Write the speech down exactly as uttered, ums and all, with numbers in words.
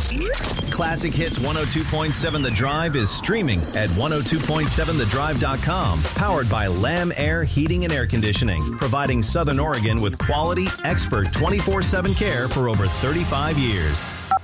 Classic Hits one oh two point seven The Drive is streaming at one oh two point seven the drive dot com. Powered by Lam Air Heating and Air Conditioning. Providing Southern Oregon with quality, expert twenty-four seven care for over thirty-five years.